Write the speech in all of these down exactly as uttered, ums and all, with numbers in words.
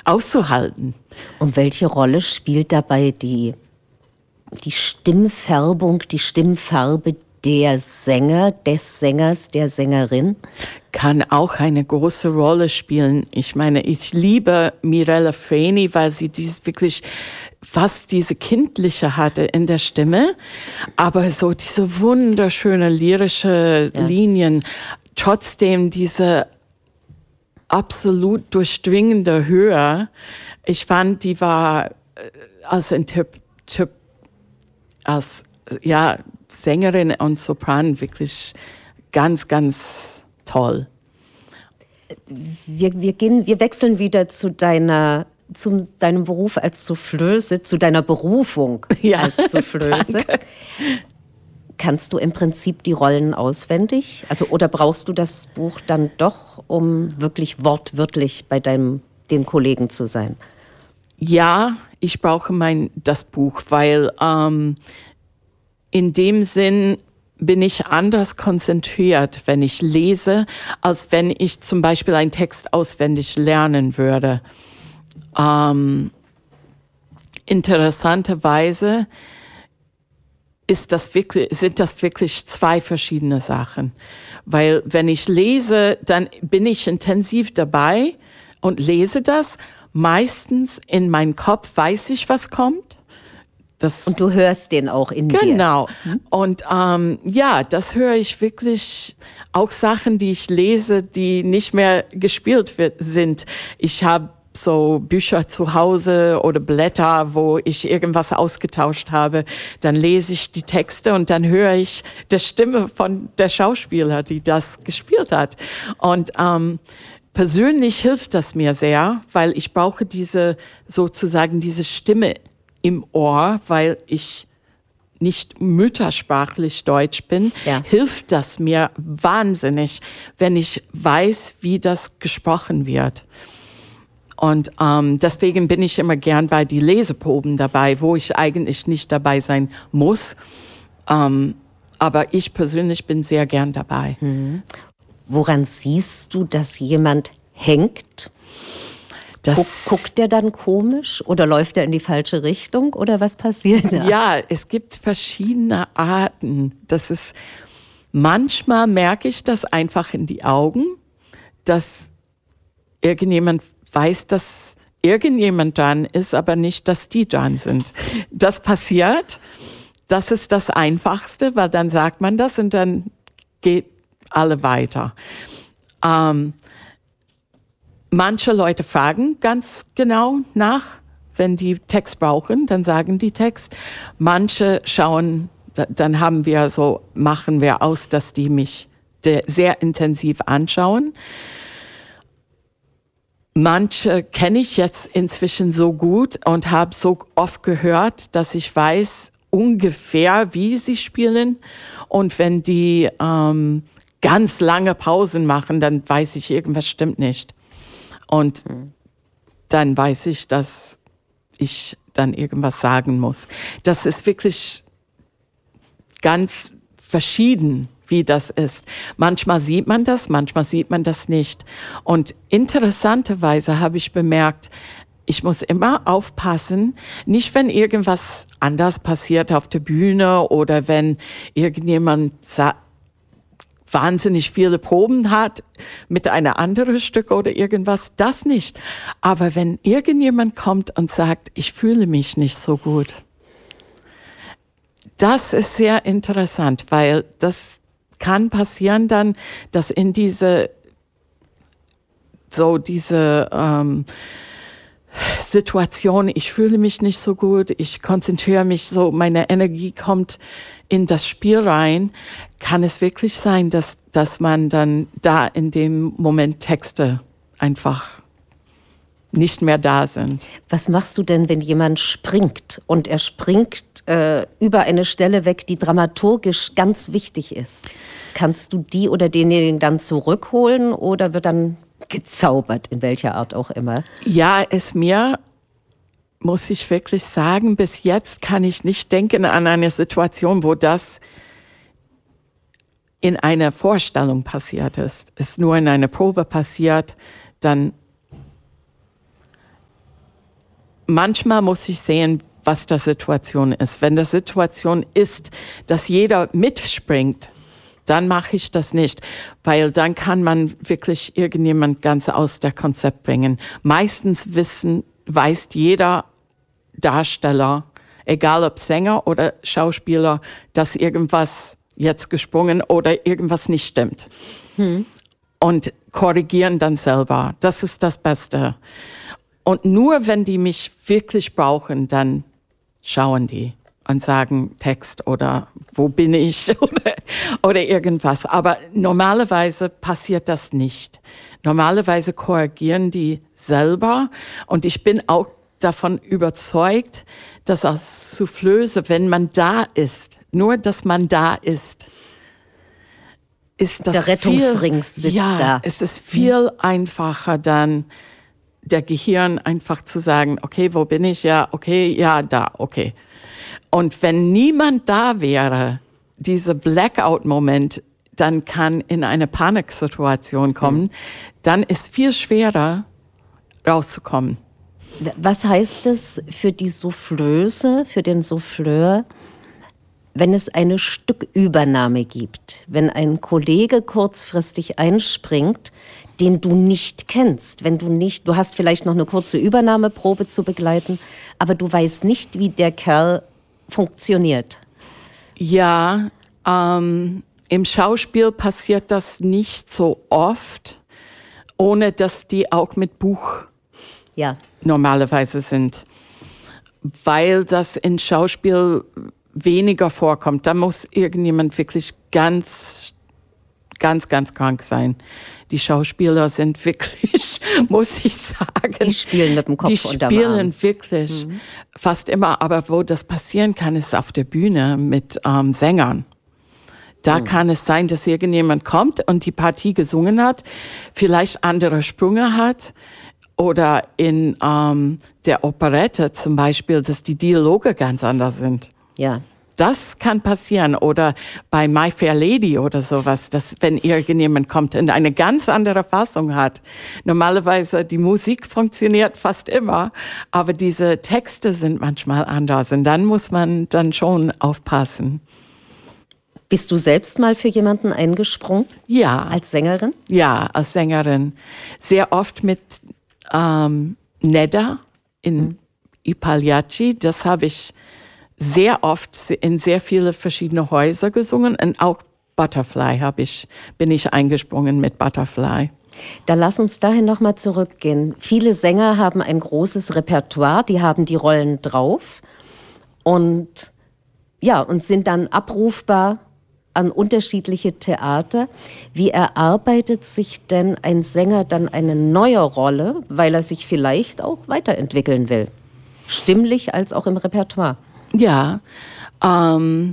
auszuhalten. Und welche Rolle spielt dabei die, die Stimmfärbung, die Stimmfarbe der Sänger, des Sängers, der Sängerin? Kann auch eine große Rolle spielen. Ich meine, ich liebe Mirella Freni, weil sie dies wirklich fast diese kindliche hatte in der Stimme, aber so diese wunderschöne lyrische ja. Linien, trotzdem diese absolut durchdringende Höhe. Ich fand, die war als Interp- als ja, Sängerin und Sopran wirklich ganz, ganz toll. Wir, wir, gehen, wir wechseln wieder zu deiner, zu deinem Beruf als Soufflöse, zu deiner Berufung ja, als Soufflöse. Danke. Kannst du im Prinzip die Rollen auswendig? Also, oder brauchst du das Buch dann doch, um wirklich wortwörtlich bei deinem, den Kollegen zu sein? Ja, ich brauche mein, das Buch, weil ähm, in dem Sinn bin ich anders konzentriert, wenn ich lese, als wenn ich zum Beispiel einen Text auswendig lernen würde. Ähm, interessanterweise ist das wirklich, sind das wirklich zwei verschiedene Sachen. Weil wenn ich lese, dann bin ich intensiv dabei und lese das. Meistens in meinem Kopf weiß ich, was kommt. Das und du hörst den auch in genau. dir. Genau. Und ähm, ja, das höre ich wirklich, auch Sachen, die ich lese, die nicht mehr gespielt wird, sind. Ich habe so Bücher zu Hause oder Blätter, wo ich irgendwas ausgetauscht habe. Dann lese ich die Texte und dann höre ich die Stimme von der Schauspieler, die das gespielt hat. Und ähm, persönlich hilft das mir sehr, weil ich brauche diese, sozusagen diese Stimme im Ohr, weil ich nicht muttersprachlich Deutsch bin, ja. hilft das mir wahnsinnig, wenn ich weiß, wie das gesprochen wird. Und ähm, deswegen bin ich immer gern bei die Leseproben dabei, wo ich eigentlich nicht dabei sein muss. Ähm, aber ich persönlich bin sehr gern dabei. Mhm. Woran siehst du, dass jemand hängt? Das Guck, guckt der dann komisch oder läuft er in die falsche Richtung oder was passiert da? Ja, es gibt verschiedene Arten. Das ist, manchmal merke ich das einfach in die Augen, dass irgendjemand weiß, dass irgendjemand dran ist, aber nicht, dass die dran sind. Das passiert. Das ist das Einfachste, weil dann sagt man das und dann geht alle weiter. Ähm, Manche Leute fragen ganz genau nach, wenn die Text brauchen, dann sagen die Text. Manche schauen, dann haben wir so, machen wir aus, dass die mich sehr intensiv anschauen. Manche kenne ich jetzt inzwischen so gut und habe so oft gehört, dass ich weiß ungefähr, wie sie spielen. Und wenn die ähm, ganz lange Pausen machen, dann weiß ich, irgendwas stimmt nicht. Und dann weiß ich, dass ich dann irgendwas sagen muss. Das ist wirklich ganz verschieden, wie das ist. Manchmal sieht man das, manchmal sieht man das nicht. Und interessanterweise habe ich bemerkt, ich muss immer aufpassen, nicht wenn irgendwas anders passiert auf der Bühne oder wenn irgendjemand sagt, wahnsinnig viele Proben hat mit einem anderen Stück oder irgendwas, das nicht. Aber wenn irgendjemand kommt und sagt, ich fühle mich nicht so gut, das ist sehr interessant, weil das kann passieren dann, dass in diese, so diese ähm, Situation, ich fühle mich nicht so gut, ich konzentriere mich so, meine Energie kommt in das Spiel rein, kann es wirklich sein, dass, dass man dann da in dem Moment Texte einfach nicht mehr da sind. Was machst du denn, wenn jemand springt und er springt äh, über eine Stelle weg, die dramaturgisch ganz wichtig ist? Kannst du die oder denjenigen dann zurückholen oder wird dann gezaubert, in welcher Art auch immer? Ja, es mir, muss ich wirklich sagen, bis jetzt kann ich nicht denken an eine Situation, wo das in einer Vorstellung passiert ist. Es nur in einer Probe passiert, dann manchmal muss ich sehen, was die Situation ist. Wenn die Situation ist, dass jeder mitspringt, dann mache ich das nicht, weil dann kann man wirklich irgendjemand ganz aus der Konzept bringen. Meistens wissen, weiß jeder Darsteller, egal ob Sänger oder Schauspieler, dass irgendwas jetzt gesprungen oder irgendwas nicht stimmt. Hm. Und korrigieren dann selber. Das ist das Beste. Und nur wenn die mich wirklich brauchen, dann schauen die und sagen Text oder wo bin ich oder, oder irgendwas. Aber normalerweise passiert das nicht. Normalerweise korrigieren die selber. Und ich bin auch davon überzeugt, dass als Soufflöse, wenn man da ist, nur dass man da ist, ist das der Rettungsring viel, sitzt ja, da. Es ist viel hm. einfacher dann, der Gehirn einfach zu sagen, okay, wo bin ich? Ja, okay, ja, da, okay. Und wenn niemand da wäre, dieser Blackout-Moment, dann kann in eine Paniksituation kommen, mhm. dann ist viel schwerer rauszukommen. Was heißt es für die Soufflöse, für den Souffleur, wenn es eine Stückübernahme gibt, wenn ein Kollege kurzfristig einspringt, den du nicht kennst, wenn du nicht, du hast vielleicht noch eine kurze Übernahmeprobe zu begleiten, aber du weißt nicht, wie der Kerl funktioniert. Ja, ähm, im Schauspiel passiert das nicht so oft, ohne dass die auch mit Buch ja. normalerweise sind, weil das in Schauspiel weniger vorkommt. Da muss irgendjemand wirklich ganz, ganz, ganz krank sein. Die Schauspieler sind wirklich, muss ich sagen. Die spielen mit dem Kopf Die unterm Arm. spielen wirklich mhm. fast immer. Aber wo das passieren kann, ist auf der Bühne mit ähm, Sängern. Da mhm. kann es sein, dass irgendjemand kommt und die Partie gesungen hat, vielleicht andere Sprünge hat. Oder in ähm, der Operette zum Beispiel, dass die Dialoge ganz anders sind. Ja. Das kann passieren. Oder bei My Fair Lady oder sowas, dass wenn irgendjemand kommt und eine ganz andere Fassung hat. Normalerweise die Musik funktioniert fast immer, aber diese Texte sind manchmal anders. Und dann muss man dann schon aufpassen. Bist du selbst mal für jemanden eingesprungen? Ja. Als Sängerin? Ja, als Sängerin. Sehr oft mit ähm, Nedda in mhm. I Pagliacci. Das habe ich sehr oft in sehr viele verschiedene Häuser gesungen und auch Butterfly habe ich, bin ich eingesprungen mit Butterfly. Da lass uns dahin nochmal zurückgehen. Viele Sänger haben ein großes Repertoire, die haben die Rollen drauf und, ja, und sind dann abrufbar an unterschiedliche Theater. Wie erarbeitet sich denn ein Sänger dann eine neue Rolle, weil er sich vielleicht auch weiterentwickeln will? Stimmlich als auch im Repertoire. Ja, ähm,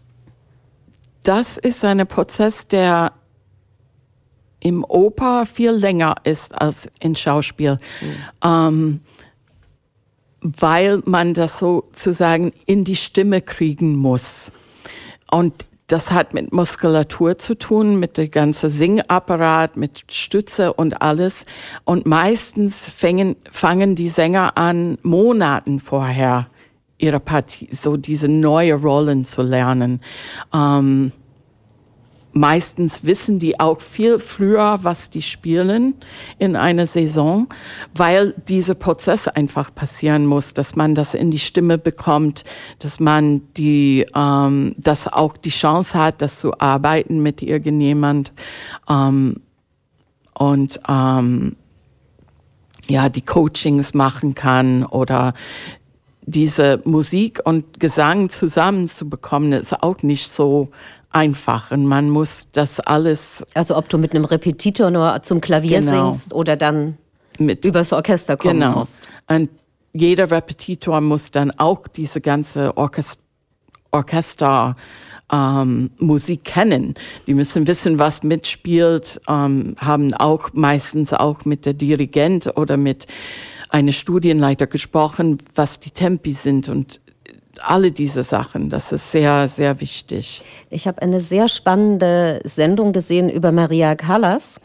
das ist ein Prozess, der im Oper viel länger ist als in Schauspiel, mhm. ähm, weil man das sozusagen in die Stimme kriegen muss. Und das hat mit Muskulatur zu tun, mit dem ganzen Singapparat, mit Stütze und alles. Und meistens fangen, fangen die Sänger an, Monaten vorher ihre Partie, so diese neue Rollen zu lernen. Ähm, meistens wissen die auch viel früher, was die spielen in einer Saison, weil dieser Prozess einfach passieren muss, dass man das in die Stimme bekommt, dass man die, ähm, dass auch die Chance hat, das zu arbeiten mit irgendjemand ähm, und ähm, ja, die Coachings machen kann oder diese Musik und Gesang zusammenzubekommen, ist auch nicht so einfach. Und man muss das alles... Also ob du mit einem Repetitor nur zum Klavier genau. singst oder dann mit, übers Orchester kommen genau. musst. Und jeder Repetitor muss dann auch diese ganze Orchester, Orchester ähm, Musik kennen. Die müssen wissen, was mitspielt, ähm, haben auch meistens auch mit der Dirigent oder mit einem Studienleiter gesprochen, was die Tempi sind und alle diese Sachen. Das ist sehr, sehr wichtig. Ich habe eine sehr spannende Sendung gesehen über Maria Callas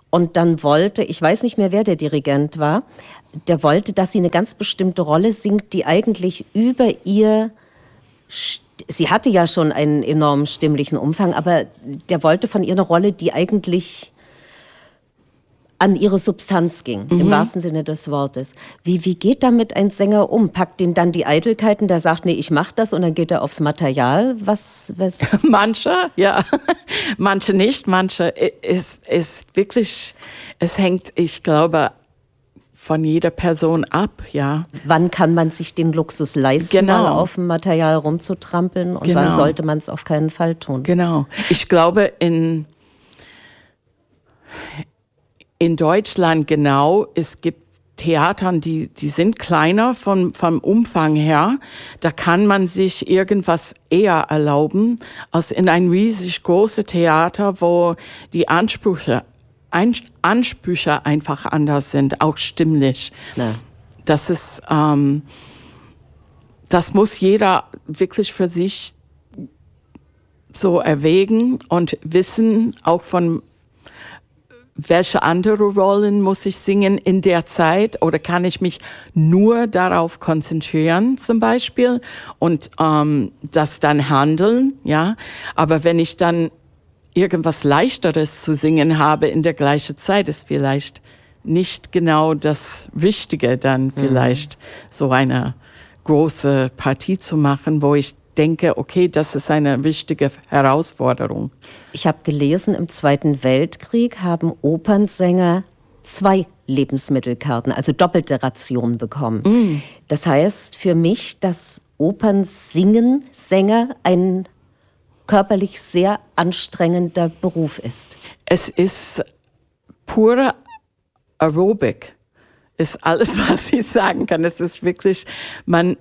Und dann wollte, ich weiß nicht mehr, wer der Dirigent war, der wollte, dass sie eine ganz bestimmte Rolle singt, die eigentlich über ihr, sie hatte ja schon einen enormen stimmlichen Umfang, aber der wollte von ihr eine Rolle, die eigentlich an ihre Substanz ging, mhm. im wahrsten Sinne des Wortes. Wie, wie geht damit ein Sänger um? Packt ihn dann die Eitelkeiten, der sagt, nee, ich mach das, und dann geht er aufs Material? Was, was? Manche, ja. Manche nicht, manche ist, ist wirklich, es hängt, ich glaube, von jeder Person ab, ja. Wann kann man sich den Luxus leisten, genau. mal auf dem Material rumzutrampeln, und genau. wann sollte man es auf keinen Fall tun? Genau. Ich glaube, in In Deutschland genau, es gibt Theatern, die, die sind kleiner vom, vom Umfang her. Da kann man sich irgendwas eher erlauben als in ein riesig großes Theater, wo die Ansprüche, ein, Ansprüche einfach anders sind, auch stimmlich. Ja. Das ist, ähm, das muss jeder wirklich für sich so erwägen und wissen, auch von welche andere Rollen muss ich singen in der Zeit, oder kann ich mich nur darauf konzentrieren zum Beispiel und ähm, das dann handeln, ja. Aber wenn ich dann irgendwas Leichteres zu singen habe in der gleichen Zeit, ist vielleicht nicht genau das Richtige, dann vielleicht mhm. so eine große Partie zu machen, wo ich denke, okay, das ist eine wichtige Herausforderung. Ich habe gelesen, im Zweiten Weltkrieg haben Opernsänger zwei Lebensmittelkarten, also doppelte Rationen bekommen. Mm. Das heißt für mich, dass Opernsingen, Sänger ein körperlich sehr anstrengender Beruf ist. Es ist pure Aerobik, ist alles, was ich sagen kann. Es ist wirklich, man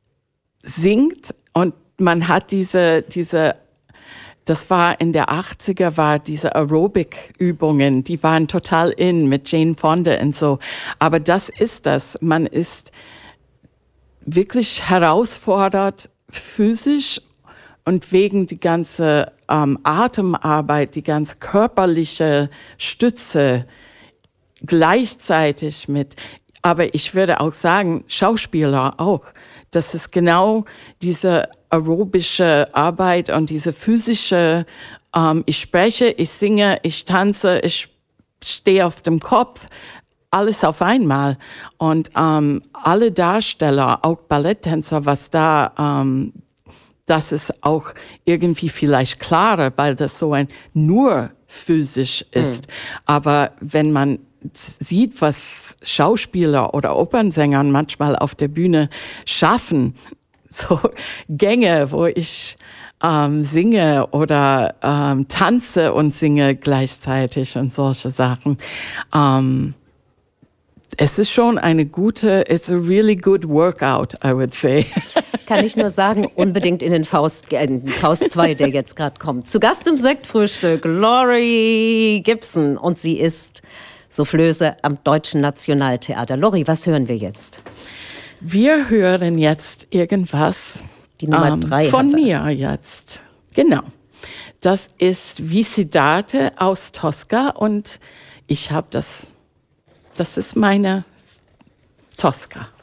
singt und man hat diese, diese, das war in der achtziger, war diese Aerobic-Übungen, die waren total in mit Jane Fonda und so. Aber das ist das. Man ist wirklich herausfordert physisch und wegen die ganze ähm, Atemarbeit, die ganze körperliche Stütze gleichzeitig mit. Aber ich würde auch sagen, Schauspieler auch. Das ist genau diese aerobische Arbeit und diese physische, ähm, ich spreche, ich singe, ich tanze, ich stehe auf dem Kopf, alles auf einmal. Und ähm, alle Darsteller, auch Balletttänzer, was da, ähm, das ist auch irgendwie vielleicht klarer, weil das so ein nur physisch ist. Mhm. Aber wenn man sieht, was Schauspieler oder Opernsänger manchmal auf der Bühne schaffen, so Gänge, wo ich ähm, singe oder ähm, tanze und singe gleichzeitig und solche Sachen. Ähm, es ist schon eine gute, it's a really good workout, I would say. Kann ich nur sagen, unbedingt in den Faust, äh, Faust zwei, der jetzt gerade kommt. Zu Gast im Sektfrühstück, Lori Gibson, und sie ist Soufflöse am Deutschen Nationaltheater. Lori, was hören wir jetzt? Wir hören jetzt irgendwas Die Nummer ähm, drei von mir jetzt. Genau. Das ist Visitate aus Tosca und ich habe das, das ist meine Tosca.